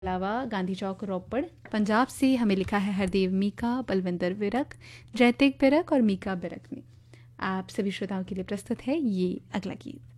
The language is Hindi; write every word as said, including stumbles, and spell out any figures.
अलावा गांधी चौक रोपड़ पंजाब से हमें लिखा है हरदेव मीका, बलविंदर विरक, जयतिक विरक और मीका विरक ने। आप सभी श्रोताओं के लिए प्रस्तुत है ये अगला गीत।